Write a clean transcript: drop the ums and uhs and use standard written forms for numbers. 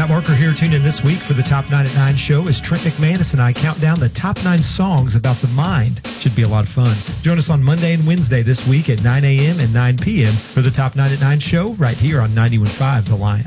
Matt Marker here. Tuned in this week for the Top 9 at 9 show as Trent McManus and I count down the top 9 songs about the mind. Should be a lot of fun. Join us on Monday and Wednesday this week at 9 a.m. and 9 p.m. for the Top 9 at 9 show right here on 91.5 The Lion.